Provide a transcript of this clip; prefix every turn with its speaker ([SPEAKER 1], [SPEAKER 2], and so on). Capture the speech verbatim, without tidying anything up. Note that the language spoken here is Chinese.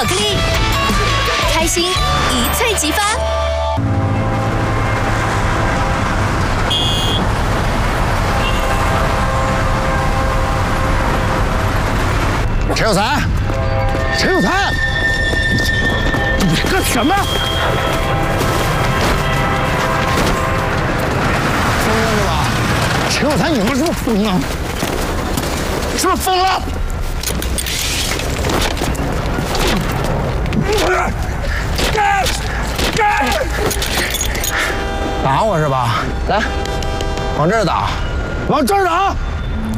[SPEAKER 1] 克力，开心一触即发。
[SPEAKER 2] 陈有才，陈有才，你干什么？疯了是吧？陈有才，你们是不是疯了？是不是疯了？打我是吧？来，往这儿打，往这儿打！